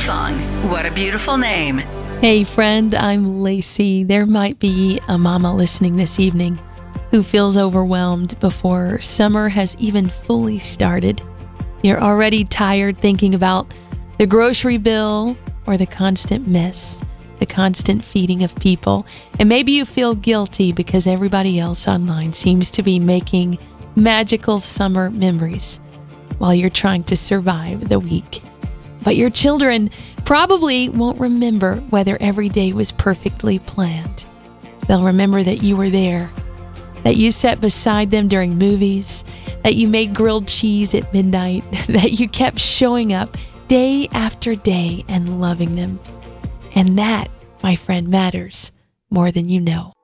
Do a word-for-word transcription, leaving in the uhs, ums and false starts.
Hillsong. What a beautiful name. Hey friend, I'm Lacey. There might be a mama listening this evening who feels overwhelmed before summer has even fully started. You're already tired thinking about the grocery bill or the constant mess, the constant feeding of people, and maybe you feel guilty because everybody else online seems to be making magical summer memories while you're trying to survive the week. But your children probably won't remember whether every day was perfectly planned. They'll remember that you were there, that you sat beside them during movies, that you made grilled cheese at midnight, that you kept showing up day after day and loving them. And that, my friend, matters more than you know.